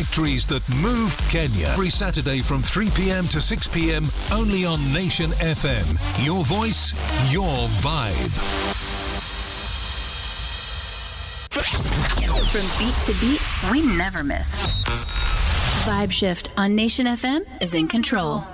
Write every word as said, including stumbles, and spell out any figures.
victories that move Kenya. Every Saturday from three p.m. to six p.m. only on Nation F M. Your voice, your vibe. From beat to beat, we never miss. Vibe Shift on Nation F M is in control.